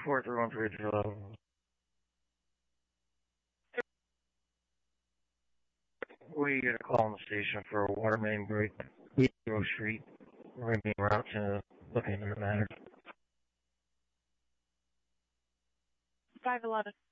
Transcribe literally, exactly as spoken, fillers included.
four three one three zero. We get a call on the station for a water main break, Grove Street. We're going to be en route to look into the matter. five eleven.